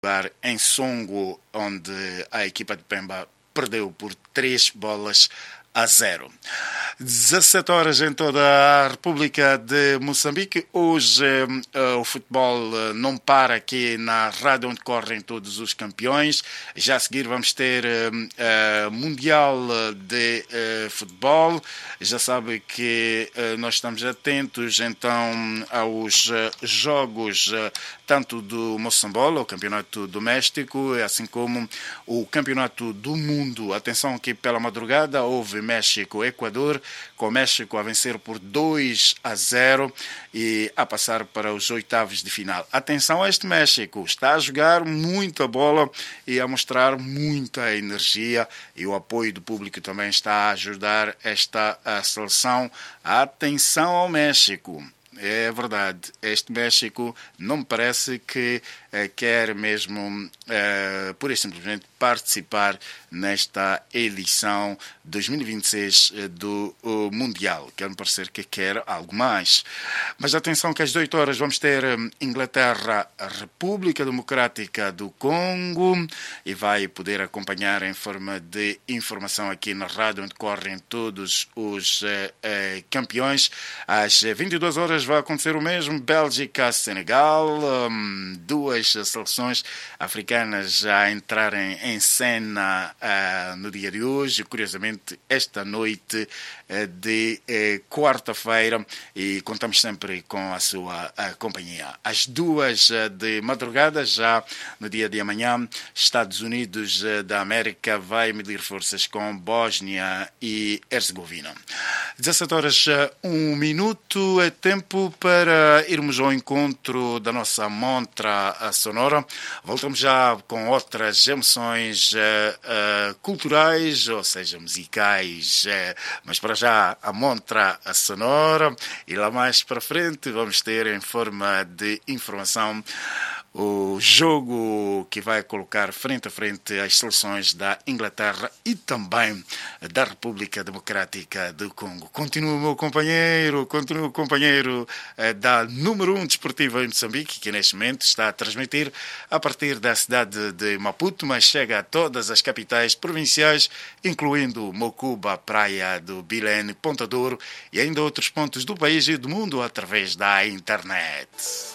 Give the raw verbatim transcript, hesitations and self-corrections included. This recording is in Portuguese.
lugar em Songo, onde a equipa de Pemba perdeu por três bolas a zero. dezassete horas em toda a República de Moçambique. Hoje uh, o futebol uh, não para aqui na rádio onde correm todos os campeões. Já a seguir vamos ter uh, uh, Mundial de uh, Futebol. Já sabe que uh, nós estamos atentos então aos uh, jogos uh, tanto do Moçambola, o campeonato doméstico, assim como o campeonato do mundo. Atenção que pela madrugada houve México-Equador, com o México a vencer por dois a zero e a passar para os oitavos de final. Atenção a este México, está a jogar muita bola e a mostrar muita energia, e o apoio do público também está a ajudar esta a seleção. Atenção ao México. É verdade, este México não me parece que eh, quer mesmo, eh, pura e simplesmente, participar nesta edição dois mil e vinte e seis eh, do uh, Mundial. Quer-me parecer que quer algo mais. Mas atenção que às oito horas vamos ter um, Inglaterra, a República Democrática do Congo, e vai poder acompanhar em forma de informação aqui na rádio onde correm todos os eh, eh, campeões. Às vinte e duas horas vai acontecer o mesmo, Bélgica-Senegal, um, duas seleções africanas já entrarem em cena uh, no dia de hoje, curiosamente esta noite uh, de uh, quarta-feira, e contamos sempre com a sua uh, companhia. Às duas uh, de madrugada, já no dia de amanhã, Estados Unidos uh, da América vai medir forças com Bósnia e Herzegovina. dezassete horas, uh, um minuto, é tempo para irmos ao encontro da nossa montra sonora. Voltamos já com outras emoções uh, uh, culturais, ou seja, musicais, uh, mas para já a montra sonora, e lá mais para frente vamos ter em forma de informação o jogo que vai colocar frente a frente as seleções da Inglaterra e também da República Democrática do Congo. Continua o meu companheiro, continua o companheiro eh, da número um desportiva em Moçambique, que neste momento está a transmitir a partir da cidade de Maputo, mas chega a todas as capitais provinciais, incluindo Mocuba, Praia do Bilene, Ponta Douro e ainda outros pontos do país e do mundo através da internet.